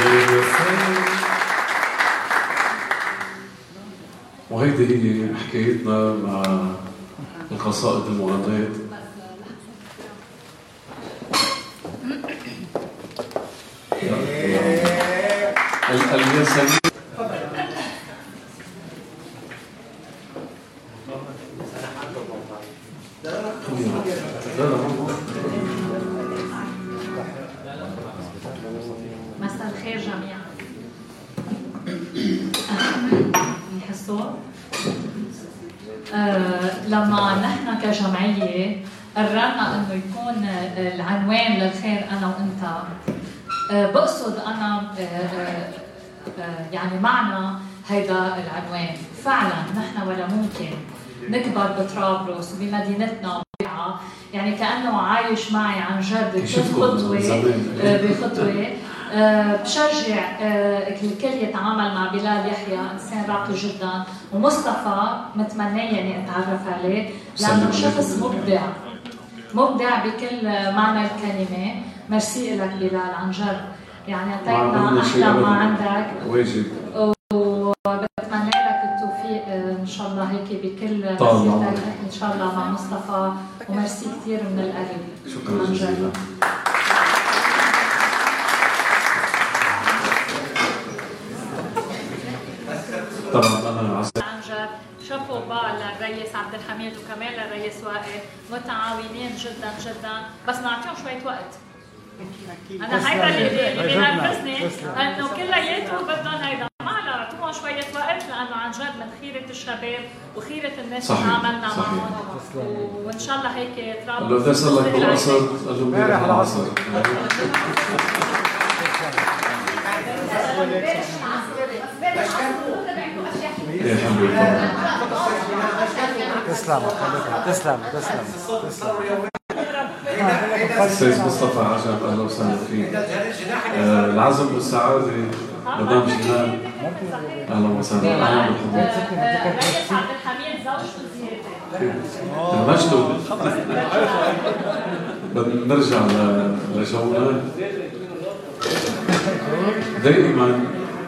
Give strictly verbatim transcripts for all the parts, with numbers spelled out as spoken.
وهيدي هي حكايتنا مع القصائد المغناة. الياسمين مساء الخير جميعا. الصوت آه لما نحن كجمعية قررنا انه يكون العنوان للخير انا وانت، آه بقصد انا آه آه يعني معنى هيدا العنوان. فعلا نحن ولا ممكن نكبر بطرابلس وبمدينتنا يعني كأنه عايش معي عن جد بخطوة بخطوة. أه بشجع أه الكل يتعامل مع بلال يحيى، إنسان راقي جدا، ومصطفى متمنية إني أتعرف عليه لأنه شخص مبدع مبدع بكل معنى الكلمة. ميرسي لك بلال عن جد، يعني أعطيتنا أحلى ما عندك واجب، وبتمنى لك التوفيق إن شاء الله هيك بكل مسيرتك إن شاء الله مع مصطفى، وميرسي كثير من القلب. شكرا جزيلا. طبعا انا عن جد شابو با للرئيس عبد الحميد وكمان للرئيس وائل، متعاونين جدا جدا، بس نعطيهم شويه وقت. انا هيدا اللي بينرفزني انه كلياتهم بدهم هيدا، معنا اعطوهم شويه وقت لانه عن جد من خيره الشباب وخيره الناس اللي عملنا معهم، وان شاء الله هيك طرابلس. لو بدي اسالك بالقصر قال له امبارح العصر يا حبيبي. تسلم تسلم تسلم تسلم. استاذ مصطفى عجب اهلا وسهلا فيك. آه العزم والسعاده مدام جنان اهلا وسهلا. اهلا بالحضور. الرئيس عبد الحميد زوجته زياده المجد. بدنا نرجع لجونا. دائما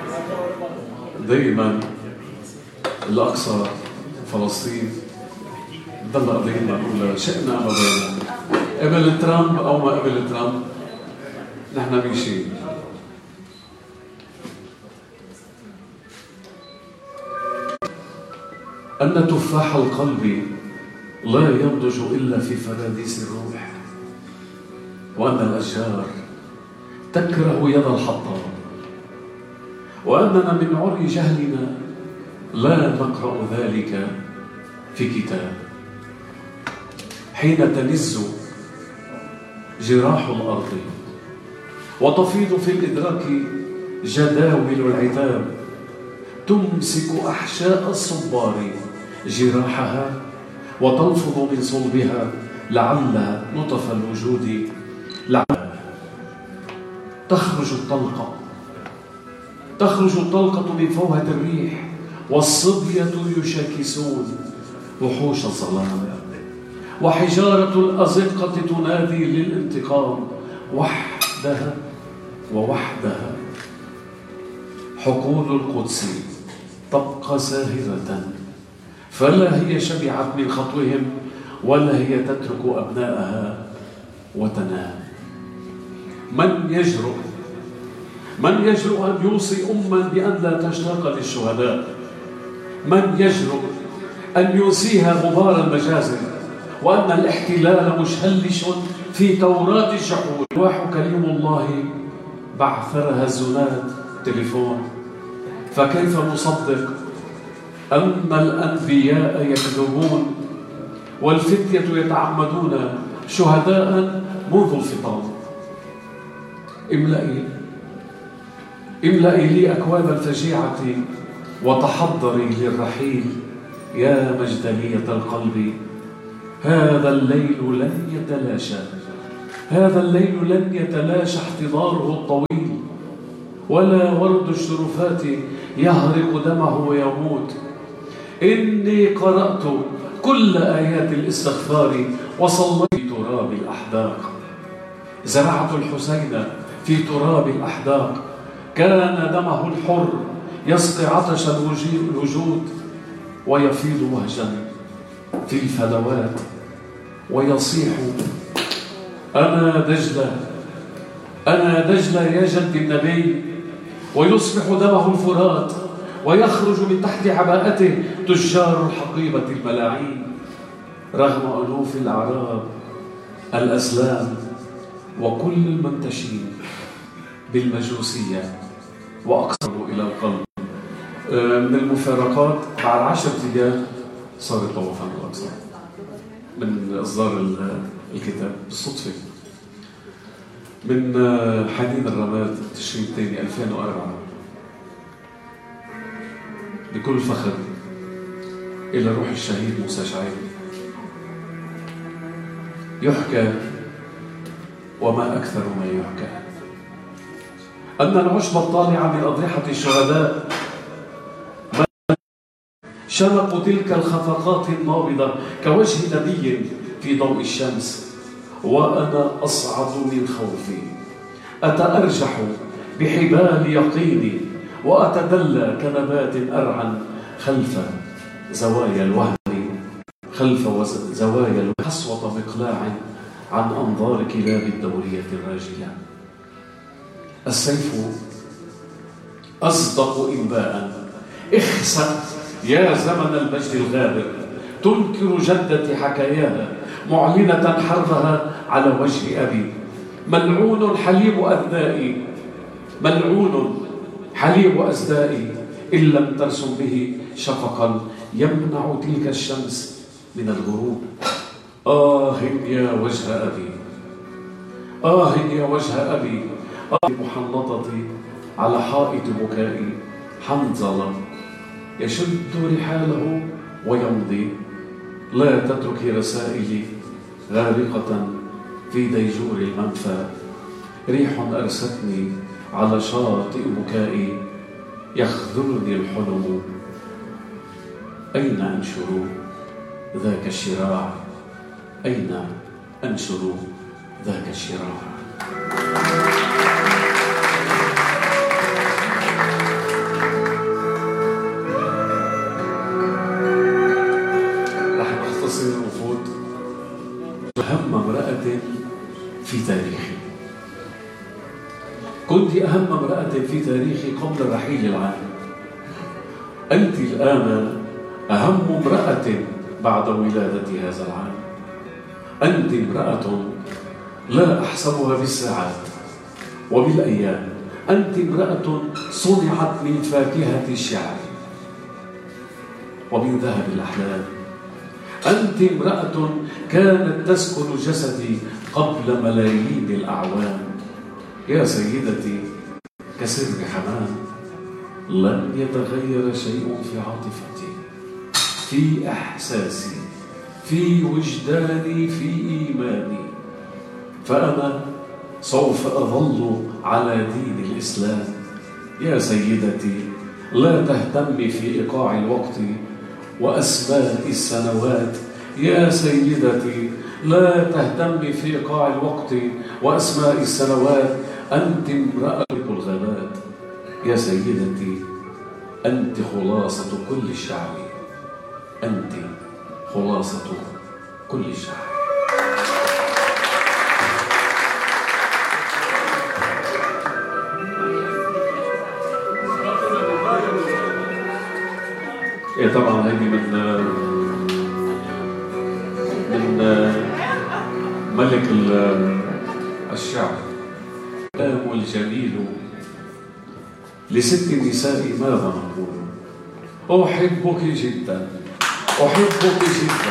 دائما الأقصى فلسطين ضل قضية معقولة شئنا أم أبينا، قبل ترامب أو ما قبل ترامب نحن ماشيين. أن تفاح القلب لا ينضج إلا في فراديس الروح، وأن الأشجار تكره يد الحطاب، وأننا من عري جهلنا لا نقرأ ذلك في كتاب. حين تنز جراح الأرض وتفيض في الإدراك جداول العتاب، تمسك أحشاء الصبار جراحها وتنفض من صلبها لعل نطف الوجود، لعل تخرج الطلقة تخرج الطلقة بفوهة الريح، والصبية يشاكسون وحوش الظلام، وحجارة الأزقة تنادي للانتقام وحدها ووحدها. حقول القدس تبقى ساهرة، فلا هي شبعت من خطوهم ولا هي تترك أبنائها وتنام. من يجرؤ من يجرؤ أن يوصي أما بأن لا تشتاق للشهداء؟ من يجرؤ أن ينسيها غبار المجازر، وأن الاحتلال مشهلش في توراة الجحود؟ الواح كلم الله بعثرها الزناد تليفون، فكيف نصدق أن الأنبياء يكذبون والفتية يتعمدون شهداء منذ الفطام؟ املئي املئي لي أكواب الفجيعة وتحضري للرحيل يا مجدلية القلب. هذا الليل لن يتلاشى هذا الليل لن يتلاشى احتضاره الطويل، ولا ورد الشرفات يهرق دمه ويموت. إني قرأت كل آيات الاستغفار وصليت في تراب الأحداق، زرعت الحسين في تراب الأحداق، كان دمه الحر يسقي عطش الوجود ويفيض وهجا في الفلوات ويصيح أنا دجلة أنا دجلة يا جد النبي، ويصبح دمه الفرات ويخرج من تحت عباءته تجار الحقيبة الملاعين رغم ألوف الأعراب الأسلام وكل المنتشين بالمجوسية وأقصروا إلى القلب. من المفارقات بعد عشرة أيام صار الطوفان الأقصى من إصدار الكتاب بالصدفة من حنين الرماد تشرين الثاني ألفين وأربعة. بكل فخر إلى روح الشهيد موسى شعيب. يحكى وما أكثر ما يحكى أن العشب الطالع من أضرحة الشهداء شنقوا تلك الخفقات النابضة كوجه نبي في ضوء الشمس، وأنا أصعد من خوفي أتأرجح بحبال يقيني وأتدلى كنبات أرعن خلف زوايا الوهم خلف زوايا الوهم حصوة مقلاع عن أنظار كلاب الدورية الراجلة. السيف أصدق إنباء. اخسأ يا زمن المجد الغابر، تنكر جدة حكاياها معلنة حربها على وجه أبي. ملعون حليب أذنائي، ملعون حليب أزدائي إن لم ترسم به شفقا يمنع تلك الشمس من الغروب. آه يا وجه أبي، آه يا وجه أبي، آه محنطتي على حائط بكائي. حنظلة يشد رحاله ويمضي، لا تترك رسائلي غارقة في ديجور المنفى. ريح أرستني على شاطئ بكائي، يخذلني الحلم. أين أنشر ذاك الشراع؟ أين أنشر ذاك الشراع؟ رح نختصر ونفوت أهم امرأة في تاريخي. كنت أهم امرأة في تاريخي قبل الرحيل العام. أنت الآن أهم امرأة بعد ولادة هذا العام. أنت امرأة لا أحسبها بالساعات وبالأيام. أنت امرأة صنعت من فاكهة الشعر ومن ذهب الأحلام. أنت امرأة كانت تسكن جسدي قبل ملايين الأعوام. يا سيدتي كسر حمام، لن يتغير شيء في عاطفتي، في إحساسي، في وجداني، في إيماني. فأنا سوف أظل على دين الإسلام. يا سيدتي لا تهتمي في إيقاع الوقت وأسماء السنوات. يا سيدتي لا تهتمي في إيقاع الوقت وأسماء السنوات. أنت امرأة الغابات. يا سيدتي أنت خلاصة كل الشعب. أنت خلاصة كل الشعب. إيه طبعا هذه من من ملك الشعر. الكلام الجميل لست النساء ماذا نقول؟ أحبك جدا، أحبك جدا.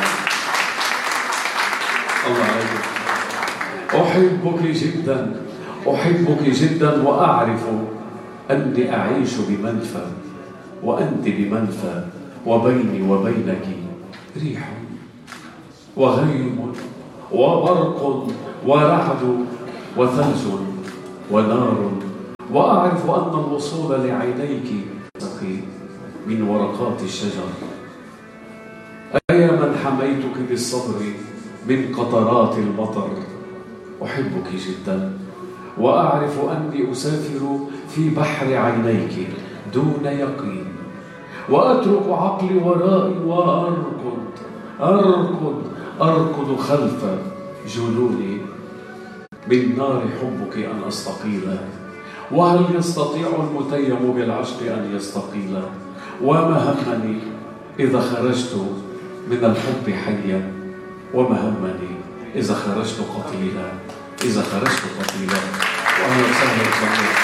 الله عليك. أحبك جدا، أحبك جدا، وأعرف أني أعيش بمنفى وأنت بمنفى، وبيني وبينك ريح وغيم وبرق ورعد وثلج ونار. وأعرف أن الوصول لعينيك سقي من ورقات الشجر. أيا من حميتك بالصبر من قطرات المطر. أحبك جدا، وأعرف أني أسافر في بحر عينيك دون يقين، وأترك عقلي ورائي وأركض أركض أركض خلف جنوني من نار حبك أن أستقيل. وهل يستطيع المتيم بالعشق أن يستقيل؟ وما همني إذا خرجت من الحب حيا، وما همني إذا خرجت قتيلا، إذا خرجت قتيلا. وأهلا وسهلا بكم.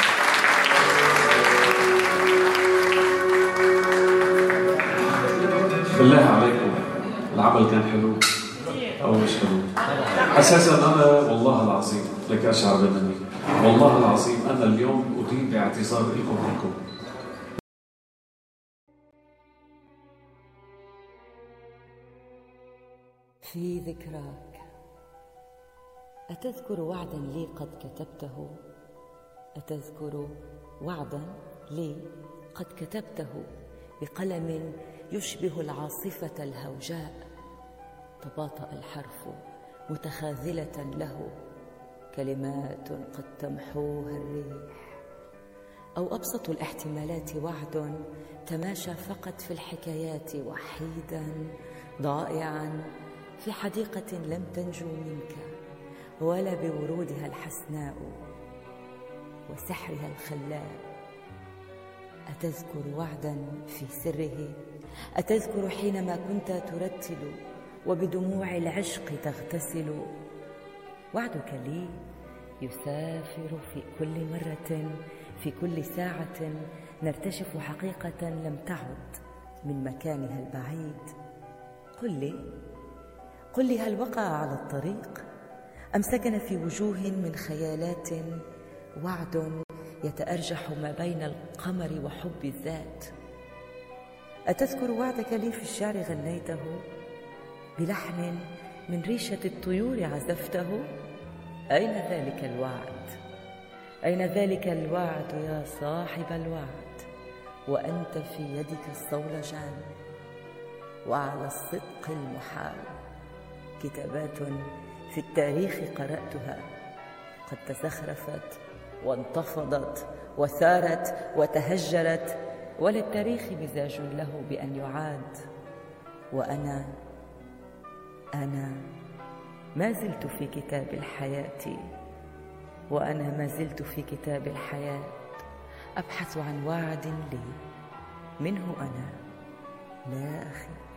بالله عليكم العمل كان حلو أو مش حلو؟ أساسا أنا والله العظيم لك أشعر بمني، والله العظيم أنا اليوم أدين باعتذار لكم لكم. في ذكراك أتذكر وعدا لي قد كتبته؟ أتذكر وعدا لي قد كتبته بقلم يشبه العاصفة الهوجاء؟ تباطأ الحرف متخاذلة له، كلمات قد تمحوها الريح. أو أبسط الاحتمالات وعد تماشى فقط في الحكايات وحيدا ضائعا في حديقة لم تنجو منك ولا بورودها الحسناء وسحرها الخلاب. أتذكر وعدا في سره؟ أتذكر حينما كنت ترتل وبدموع العشق تغتسل؟ وعدك لي يسافر في كل مرة، في كل ساعة نرتشف حقيقة لم تعد من مكانها البعيد. قل لي قل لي هل وقع على الطريق أم سكن في وجوه من خيالات وعد يتأرجح ما بين القمر وحب الذات؟ أتذكر وعدك لي في الشعر غنيته بلحن من ريشة الطيور عزفته؟ أين ذلك الوعد؟ أين ذلك الوعد يا صاحب الوعد وأنت في يدك الصولجان؟ وعلى الصدق المحال كتابات في التاريخ قرأتها قد تزخرفت وانتفضت وثارت وتهجرت، وللتاريخ مزاج له بأن يعاد. وأنا أنا ما زلت في كتاب الحياة، وأنا ما زلت في كتاب الحياة أبحث عن وعد لي منه أنا لا أخي.